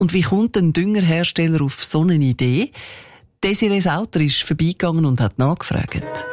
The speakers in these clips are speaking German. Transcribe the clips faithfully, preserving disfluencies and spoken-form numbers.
Und wie kommt ein Düngerhersteller auf so eine Idee? Desiree Sauter ist vorbeigegangen und hat nachgefragt.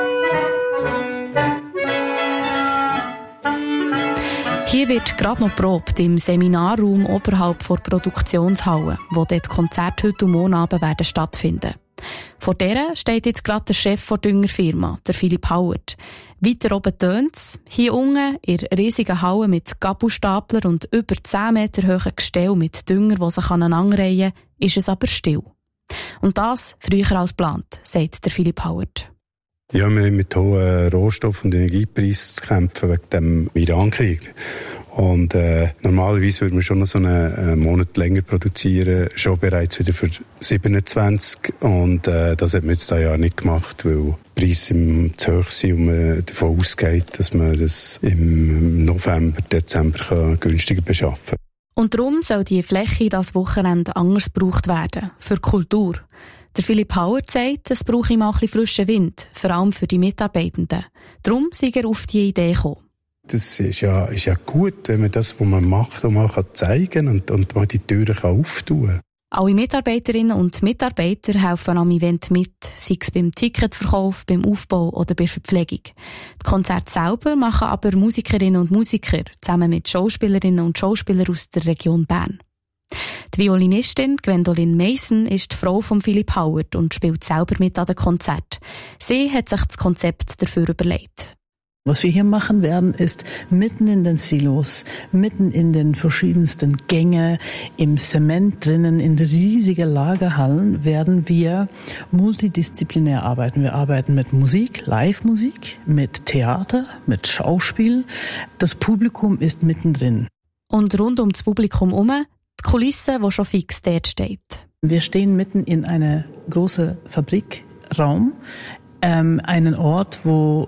Hier wird gerade noch probt im Seminarraum oberhalb der Produktionshalle, wo dort Konzerte heute und morgen Abend werden stattfinden. Vor der steht jetzt gerade der Chef der Düngerfirma, der Philipp Howard. Weiter oben tönt's. Hier unten, in der riesigen Halle mit Gabelstapler und über zehn Meter hohen Gestell mit Dünger, die sich aneinanderreihen, ist es aber still. Und das früher als geplant, sagt der Philipp Howard. Ja, wir haben mit hohen Rohstoff- und Energiepreisen zu kämpfen wegen dem Irankrieg. Und äh, normalerweise würde man schon noch so einen äh, Monat länger produzieren, schon bereits wieder für siebenundzwanzig. Und äh, das hat man jetzt da ja nicht gemacht, weil die Preise im zu hoch sind und man davon ausgeht, dass man das im November, Dezember kann günstiger beschaffen kann. Und darum soll die Fläche das Wochenende anders gebraucht werden, für Kultur. Der Philipp Howard sagt, es brauche mal ein bisschen frischen Wind, vor allem für die Mitarbeitenden. Darum sei er auf die Idee gekommen. Das ist ja, ist ja gut, wenn man das, was man macht, auch mal zeigen kann und, und mal die Türen kann auftun kann. Alle Mitarbeiterinnen und Mitarbeiter helfen am Event mit, sei es beim Ticketverkauf, beim Aufbau oder bei der Verpflegung. Die Konzerte selber machen aber Musikerinnen und Musiker zusammen mit Schauspielerinnen und Schauspielern aus der Region Bern. Die Violinistin Gwendolyn Mason ist die Frau von Philipp Howard und spielt selber mit an den Konzert. Sie hat sich das Konzept dafür überlegt. Was wir hier machen werden, ist mitten in den Silos, mitten in den verschiedensten Gänge, im Zement drinnen, in riesigen Lagerhallen werden wir multidisziplinär arbeiten. Wir arbeiten mit Musik, Live-Musik, mit Theater, mit Schauspiel. Das Publikum ist mittendrin. Und rund um das Publikum herum die Kulisse, die schon fix dort steht. Wir stehen mitten in einer großen Fabrikraum, ähm, einen Ort, wo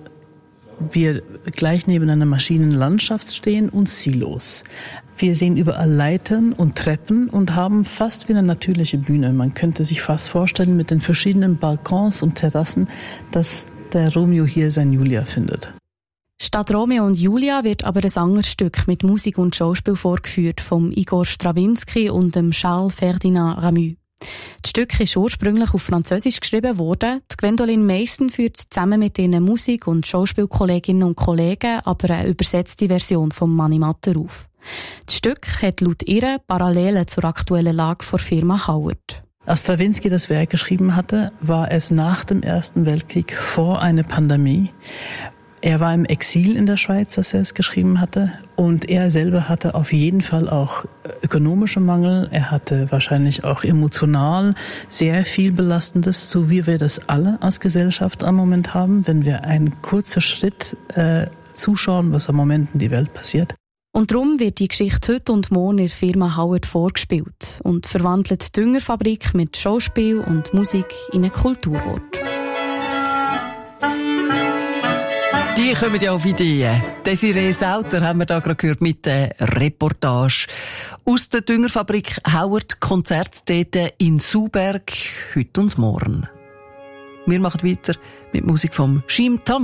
wir gleich neben einer Maschinenlandschaft stehen und Silos. Wir sehen überall Leitern und Treppen und haben fast wie eine natürliche Bühne. Man könnte sich fast vorstellen mit den verschiedenen Balkons und Terrassen, dass der Romeo hier sein Julia findet. Statt Romeo und Julia wird aber ein anderes Stück mit Musik und Schauspiel vorgeführt vom Igor Strawinski und dem Charles Ferdinand Ramus. Das Stück ist ursprünglich auf Französisch geschrieben worden. Die Gwendolyn Mason führt zusammen mit ihren Musik- und Schauspielkolleginnen und Kollegen aber eine übersetzte Version vom Mani Matter auf. Das Stück hat laut ihr Parallelen zur aktuellen Lage der Firma Howard. Als Strawinski das Werk geschrieben hatte, war es nach dem Ersten Weltkrieg vor einer Pandemie. Er war im Exil in der Schweiz, als er es geschrieben hatte. Und er selber hatte auf jeden Fall auch ökonomische Mangel. Er hatte wahrscheinlich auch emotional sehr viel Belastendes, so wie wir das alle als Gesellschaft am Moment haben, wenn wir einen kurzen Schritt äh, zuschauen, was am Moment in der Welt passiert. Und darum wird die Geschichte heute und morgen in der Firma Howard vorgespielt und verwandelt die Düngerfabrik mit Schauspiel und Musik in einen Kulturort. Die kommen ja auf Ideen. Desiree Sauter haben wir da gerade gehört mit der Reportage aus der Düngerfabrik Howard, Konzert dort in Sauberg, heute und morgen. Wir machen weiter mit Musik vom Shim Tammy.